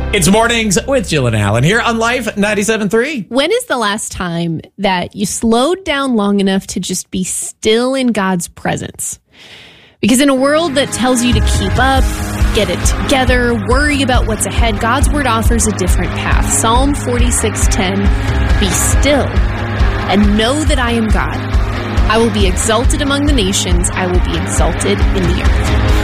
It's Mornings with Jill and Alan here on Life 97.3. When is the last time that you slowed down long enough to just be still in God's presence? Because in a world that tells you to keep up, get it together, worry about what's ahead, God's word offers a different path. Psalm 46:10, be still and know that I am God. I will be exalted among the nations. I will be exalted in the earth.